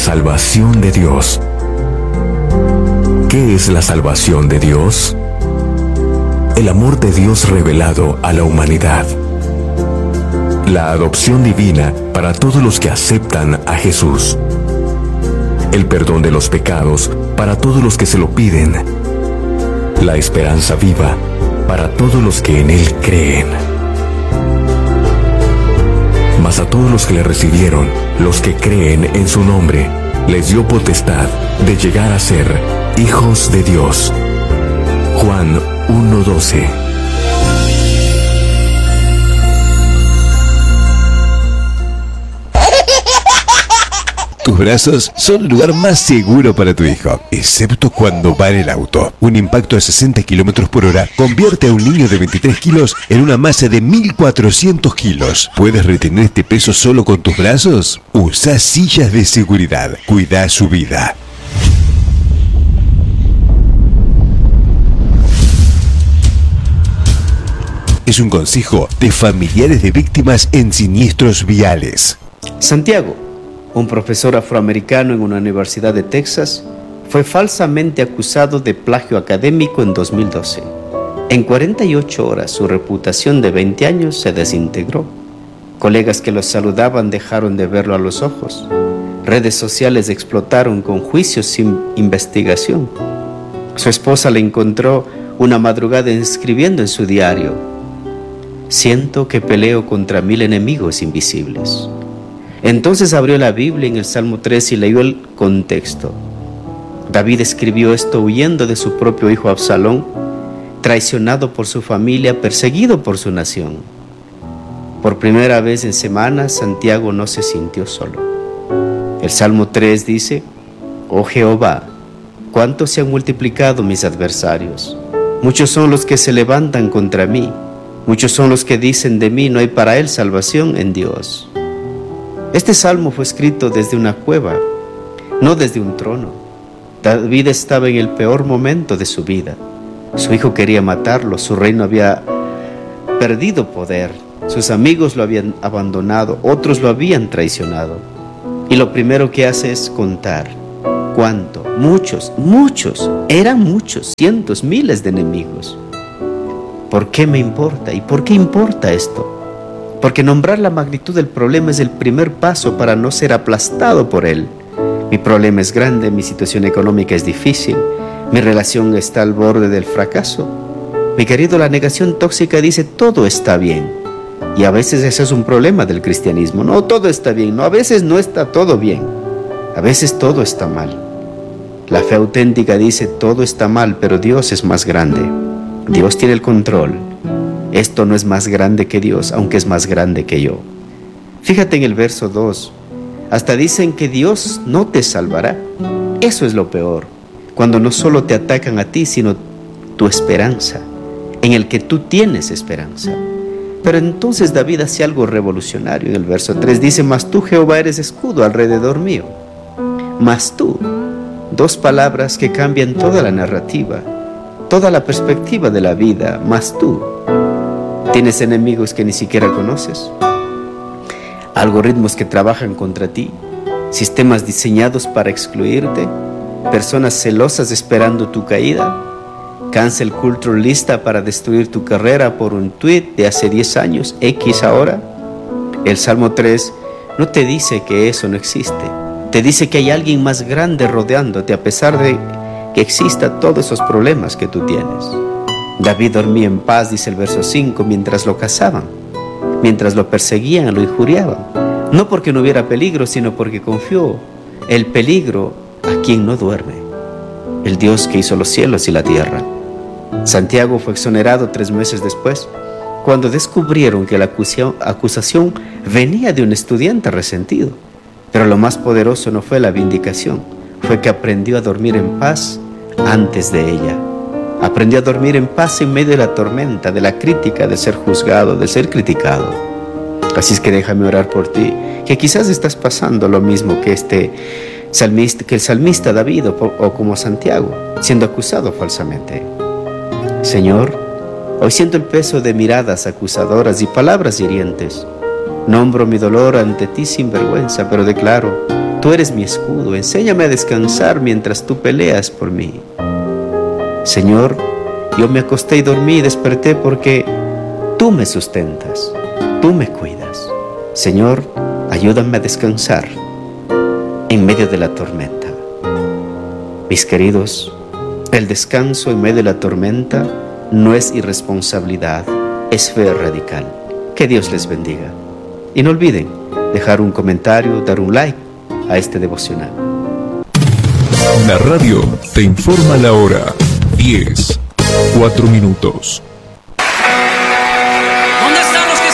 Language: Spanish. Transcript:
salvación de Dios. ¿Qué es la salvación de Dios? El amor de Dios revelado a la humanidad. La adopción divina para todos los que aceptan a Jesús. El perdón de los pecados para todos los que se lo piden. La esperanza viva para todos los que en Él creen. Mas a todos los que le recibieron, los que creen en su nombre, les dio potestad de llegar a ser hijos de Dios. Juan 1:12. Tus brazos son el lugar más seguro para tu hijo, excepto cuando va en el auto. Un impacto de 60 km/h convierte a un niño de 23 kilos en una masa de 1400 kilos. ¿Puedes retener este peso solo con tus brazos? Usa sillas de seguridad. Cuida su vida. Es un consejo de familiares de víctimas en siniestros viales. Santiago, un profesor afroamericano en una universidad de Texas, fue falsamente acusado de plagio académico en 2012. En 48 horas, su reputación de 20 años se desintegró. Colegas que lo saludaban dejaron de verlo a los ojos. Redes sociales explotaron con juicios sin investigación. Su esposa le encontró una madrugada escribiendo en su diario: «Siento que peleo contra 1000 enemigos invisibles». Entonces abrió la Biblia en el Salmo 3 y leyó el contexto. David escribió esto huyendo de su propio hijo Absalón, traicionado por su familia, perseguido por su nación. Por primera vez en semanas, Santiago no se sintió solo. El Salmo 3 dice: «Oh Jehová, cuánto se han multiplicado mis adversarios. Muchos son los que se levantan contra mí. Muchos son los que dicen de mí, no hay para él salvación en Dios». Este salmo fue escrito desde una cueva, no desde un trono. David estaba en el peor momento de su vida. Su hijo quería matarlo, su reino había perdido poder, sus amigos lo habían abandonado, otros lo habían traicionado. Y lo primero que hace es contar cuánto, muchos, eran muchos, cientos, miles de enemigos. ¿Por qué me importa? ¿Y por qué importa esto? Porque nombrar la magnitud del problema es el primer paso para no ser aplastado por él. Mi problema es grande, mi situación económica es difícil, mi relación está al borde del fracaso. Mi querido, la negación tóxica dice todo está bien. Y a veces ese es un problema del cristianismo. No, todo está bien. No, a veces no está todo bien. A veces todo está mal. La fe auténtica dice todo está mal, pero Dios es más grande. Dios tiene el control. Esto no es más grande que Dios, aunque es más grande que yo. Fíjate en el verso 2. Hasta dicen que Dios no te salvará. Eso es lo peor. Cuando no solo te atacan a ti, sino tu esperanza, en el que tú tienes esperanza. Pero entonces David hace algo revolucionario. En el verso 3 dice: «Mas tú, Jehová, eres escudo alrededor mío». Mas tú. Dos palabras que cambian toda la narrativa, toda la perspectiva de la vida. Mas tú. ¿Tienes enemigos que ni siquiera conoces? ¿Algoritmos que trabajan contra ti? ¿Sistemas diseñados para excluirte? ¿Personas celosas esperando tu caída? ¿Cancel culture lista para destruir tu carrera por un tweet de hace 10 años, X ahora? El Salmo 3 no te dice que eso no existe. Te dice que hay alguien más grande rodeándote a pesar de que exista todos esos problemas que tú tienes. David dormía en paz, dice el verso 5, mientras lo cazaban, mientras lo perseguían, lo injuriaban. No porque no hubiera peligro, sino porque confió el peligro a quien no duerme, el Dios que hizo los cielos y la tierra. Santiago fue exonerado 3 meses después, cuando descubrieron que la acusación venía de un estudiante resentido. Pero lo más poderoso no fue la vindicación, fue que aprendió a dormir en paz antes de ella. Aprendió a dormir en paz en medio de la tormenta, de la crítica, de ser juzgado, de ser criticado. Así es que déjame orar por ti, que quizás estás pasando lo mismo que el salmista David o como Santiago, siendo acusado falsamente. Señor, hoy siento el peso de miradas acusadoras y palabras hirientes. Nombro mi dolor ante ti sin vergüenza, pero declaro Tú eres mi escudo, enséñame a descansar mientras tú peleas por mí. Señor, yo me acosté y dormí y desperté porque tú me sustentas, tú me cuidas. Señor, ayúdame a descansar en medio de la tormenta. Mis queridos, el descanso en medio de la tormenta no es irresponsabilidad, es fe radical. Que Dios les bendiga. Y no olviden dejar un comentario, dar un like a este devocional. La radio te informa la hora. 10:04.